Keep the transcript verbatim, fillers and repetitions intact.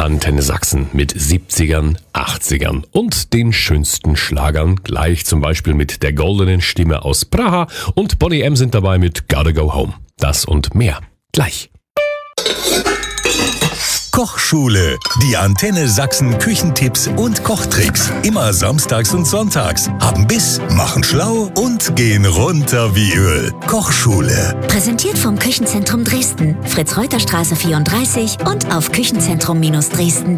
Antenne Sachsen mit siebzigern, achtzigern und den schönsten Schlagern. Gleich zum Beispiel mit der goldenen Stimme aus Praha und Boney M. sind dabei mit Gotta Go Home. Das und mehr. Gleich. Kochschule. Die Antenne Sachsen Küchentipps und Kochtricks. Immer samstags und sonntags. Haben Biss, machen schlau und gehen runter wie Öl. Kochschule. Präsentiert vom Küchenzentrum Dresden. Fritz-Reuter-Straße vierunddreißig und auf küchenzentrum Dresden.